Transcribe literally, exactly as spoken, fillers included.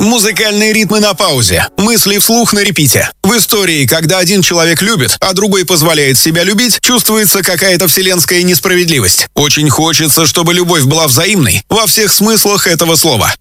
Музыкальные ритмы на паузе, мысли вслух на репите. В истории, когда один человек любит, а другой позволяет себя любить, чувствуется какая-то вселенская несправедливость. Очень хочется, чтобы любовь была взаимной во всех смыслах этого слова.